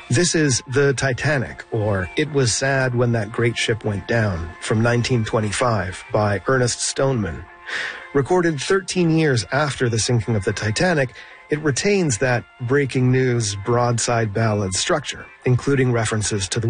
This is The Titanic, or It Was Sad When That Great Ship Went Down, from 1925 by Ernest Stoneman. Recorded 13 years after the sinking of the Titanic, it retains that breaking news broadside ballad structure, including references to the